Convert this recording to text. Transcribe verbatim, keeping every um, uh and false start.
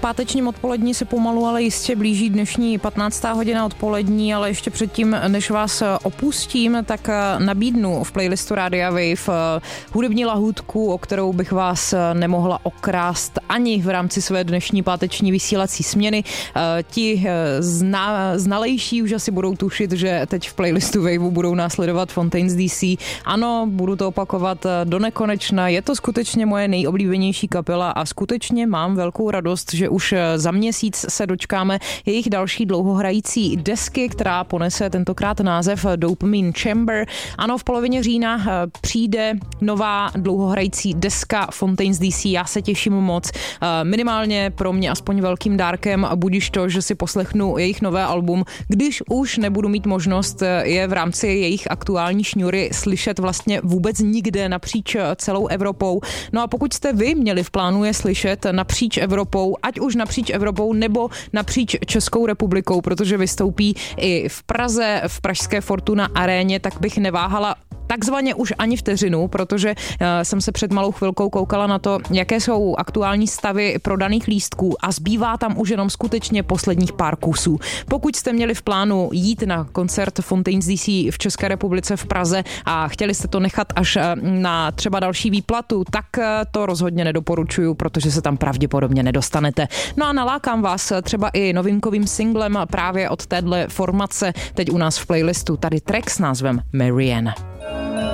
pátečním odpolední se pomalu, ale jistě blíží dnešní patnáctá hodina odpolední, ale ještě předtím, než vás opustím, tak nabídnu v playlistu Rádia Wave hudební lahůdku, o kterou bych vás nemohla okrást ani v rámci své dnešní páteční vysílací směny. Ti zna, znalejší už asi budou tušit, že teď v playlistu Waveu budou následovat Fontaines D C. Ano, budu to opakovat do nekonečna. Je to skutečně moje nejoblíbenější kapela a skutečně mám velkou radost, že už za měsíc se dočkáme jejich další dlouhohrající desky, která ponese tentokrát název Dopamine Chamber. Ano, v polovině října přijde nová dlouhohrající deska Fontaines D C. Já se těším moc. Minimálně pro mě aspoň velkým dárkem budiž to, že si poslechnu jejich nové album, když už nebudu mít možnost je v rámci jejich aktuální šňůry slyšet vlastně vůbec nikde napříč celou Evropou. No a pokud jste vy měli v plánu je slyšet napříč Evropou, ať už napříč Evropou nebo napříč Českou republikou, protože vystoupí i v Praze, v pražské Fortuna aréně, tak bych neváhala takzvaně už ani vteřinu, protože uh, jsem se před malou chvilkou koukala na to, jaké jsou aktuální stavy prodaných lístků a zbývá tam už jenom skutečně posledních pár kusů. Pokud jste měli v plánu jít na koncert Fontaines D C v České republice v Praze a chtěli jste to nechat až uh, na třeba další výplatu, tak uh, to rozhodně nedoporučuju, protože se tam pravděpodobně nedostanete. No a nalákám vás třeba i novinkovým singlem právě od téhle formace teď u nás v playlistu. Tady track s názvem Marianne.